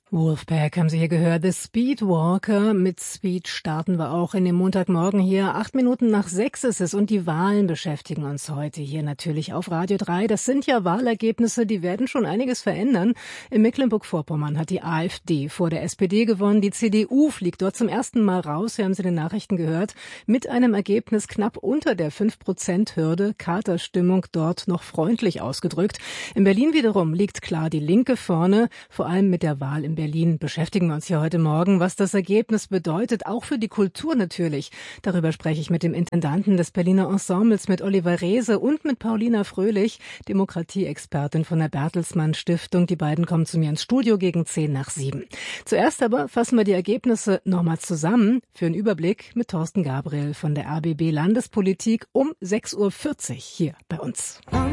Wolfpack haben Sie hier gehört, The Speedwalker. Mit Speed starten wir auch in den Montagmorgen hier. 8:08 ist es und die Wahlen beschäftigen uns heute hier natürlich auf Radio 3. Das sind ja Wahlergebnisse, die werden schon einiges verändern. In Mecklenburg-Vorpommern hat die AfD vor der SPD gewonnen. Die CDU fliegt dort zum ersten Mal raus. Wir haben Sie in den Nachrichten gehört. Mit einem Ergebnis knapp unter der 5%-Hürde. Katerstimmung dort noch freundlich ausgedrückt. In Berlin wiederum liegt klar die Linke vorne, vor allem mit der Wahl in Berlin beschäftigen wir uns hier heute Morgen, was das Ergebnis bedeutet, auch für die Kultur natürlich. Darüber spreche ich mit dem Intendanten des Berliner Ensembles, mit Oliver Reese und mit Paulina Fröhlich, Demokratieexpertin von der Bertelsmann Stiftung. Die beiden kommen zu mir ins Studio gegen 6:50. Zuerst aber fassen wir die Ergebnisse nochmal zusammen für einen Überblick mit Thorsten Gabriel von der RBB Landespolitik um 6:40 Uhr hier bei uns.